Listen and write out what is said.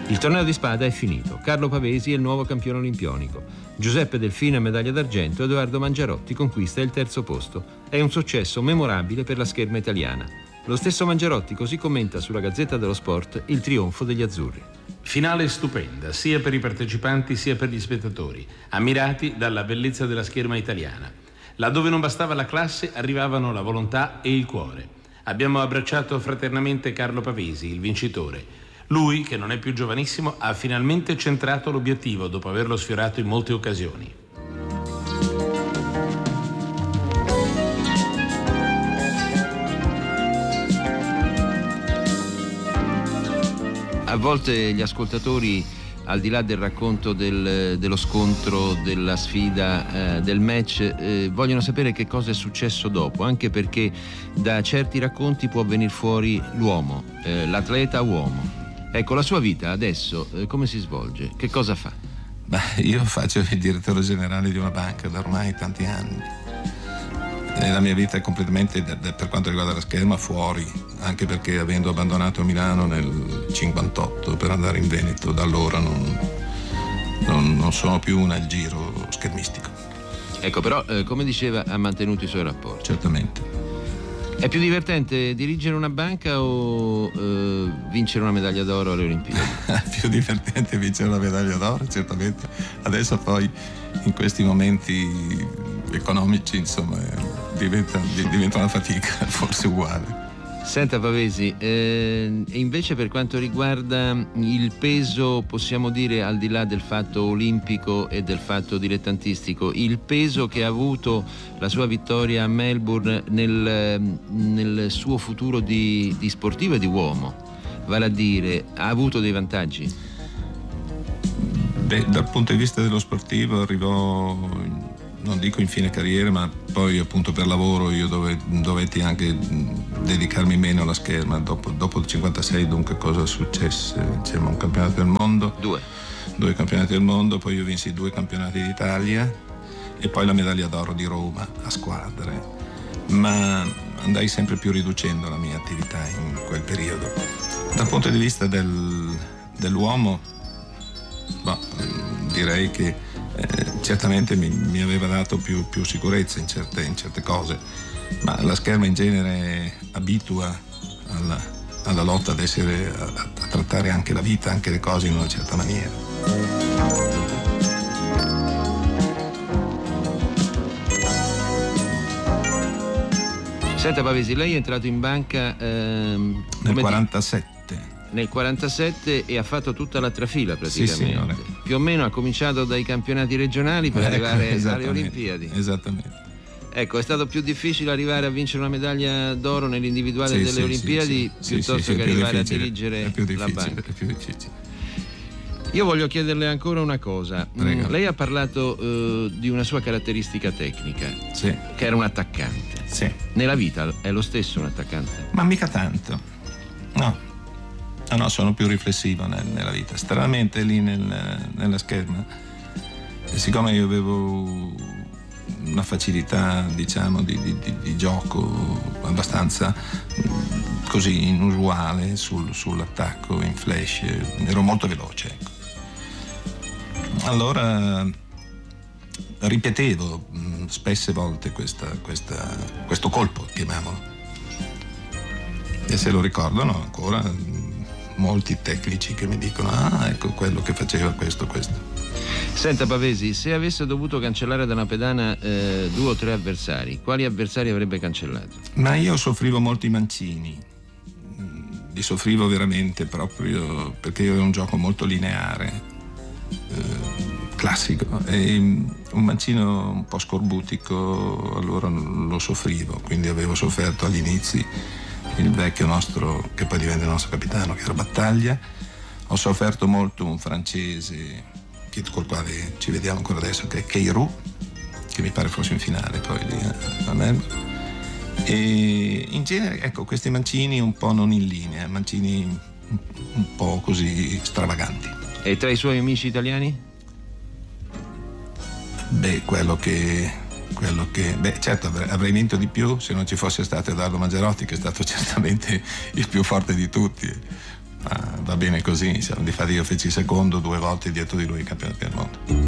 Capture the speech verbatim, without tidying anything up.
Il torneo di spada è finito. Carlo Pavesi è il nuovo campione olimpionico. Giuseppe Delfino è medaglia d'argento. Edoardo Mangiarotti conquista il terzo posto. È un successo memorabile per la scherma italiana. Lo stesso Mangiarotti così commenta sulla Gazzetta dello Sport il trionfo degli azzurri. Finale stupenda, sia per i partecipanti sia per gli spettatori, ammirati dalla bellezza della scherma italiana. Laddove non bastava la classe, arrivavano la volontà e il cuore. Abbiamo abbracciato fraternamente Carlo Pavesi, il vincitore. Lui, che non è più giovanissimo, ha finalmente centrato l'obiettivo dopo averlo sfiorato in molte occasioni. A volte gli ascoltatori, al di là del racconto del, dello scontro, della sfida, eh, del match, eh, vogliono sapere che cosa è successo dopo, anche perché da certi racconti può venire fuori l'uomo, eh, l'atleta uomo. Ecco, la sua vita adesso eh, come si svolge? Che cosa fa? Beh, io faccio il direttore generale di una banca da ormai tanti anni. E la mia vita è completamente, per quanto riguarda la scherma, fuori, anche perché avendo abbandonato Milano nel cinquantotto per andare in Veneto, da allora non, non, non sono più nel giro schermistico. Ecco, però, eh, come diceva, ha mantenuto i suoi rapporti. Certamente. È più divertente dirigere una banca o eh, vincere una medaglia d'oro alle Olimpiadi? È più divertente vincere una medaglia d'oro, certamente. Adesso poi, in questi momenti economici, insomma, diventa, diventa una fatica, forse uguale. Senta Pavesi, eh, e invece per quanto riguarda il peso, possiamo dire, al di là del fatto olimpico e del fatto dilettantistico, il peso che ha avuto la sua vittoria a Melbourne nel, nel suo futuro di, di sportivo e di uomo, vale a dire, ha avuto dei vantaggi? Beh, dal punto di vista dello sportivo arrivò, non dico in fine carriera, ma poi appunto per lavoro io dove, dovetti anche dedicarmi meno alla scherma. Dopo, dopo il cinquantasei, dunque, cosa successe? Diciamo, un campionato del mondo. Due. Due campionati del mondo, poi io vinsi due campionati d'Italia e poi la medaglia d'oro di Roma a squadre. Ma andai sempre più riducendo la mia attività in quel periodo. Dal punto di vista del, dell'uomo, boh, direi che Eh, certamente mi, mi aveva dato più, più sicurezza in certe, in certe cose, ma la scherma in genere abitua alla, alla lotta, ad essere, a, a trattare anche la vita, anche le cose in una certa maniera. Senta Pavesi, lei è entrato in banca ehm, nel quarantasette. Nel quarantasette e ha fatto tutta la trafila praticamente. Sì, signore. Più o meno ha cominciato dai campionati regionali per ecco, arrivare alle Olimpiadi. Esattamente. Ecco, è stato più difficile arrivare a vincere una medaglia d'oro nell'individuale sì, delle sì, Olimpiadi sì, piuttosto sì, sì, che arrivare a dirigere è più la banca. È più difficile. Io voglio chiederle ancora una cosa. Prego. Lei ha parlato uh, di una sua caratteristica tecnica, sì. che era un attaccante. Sì. Nella vita è lo stesso un attaccante? Ma mica tanto. No. No, no, sono più riflessivo nel, nella vita. Stranamente lì nel, nella scherma, e siccome io avevo una facilità, diciamo, di, di, di, di gioco abbastanza così inusuale sul, sull'attacco in flash, ero molto veloce, ecco. Allora ripetevo spesse volte questa, questa, questo colpo, chiamiamolo, e se lo ricordano ancora molti tecnici che mi dicono: ah, ecco quello che faceva questo, questo. Senta Pavesi, se avesse dovuto cancellare da una pedana eh, due o tre avversari, quali avversari avrebbe cancellato? Ma io soffrivo molto i mancini, li soffrivo veramente proprio perché io ero un gioco molto lineare, eh, classico, e un mancino un po' scorbutico allora lo soffrivo, quindi avevo sofferto agli inizi il vecchio nostro, che poi diventa il nostro capitano, che era Battaglia. Ho sofferto molto un francese col quale ci vediamo ancora adesso, che è Keirou, che mi pare fosse in finale poi lì a Melbourne. E in genere, ecco, questi mancini un po' non in linea, mancini un po' così stravaganti. E tra i suoi amici italiani? Beh, quello che quello che beh certo avrei vinto di più se non ci fosse stato Edoardo Mangiarotti, che è stato certamente il più forte di tutti, ma va bene così, difatti io feci secondo due volte dietro di lui campionato del mondo.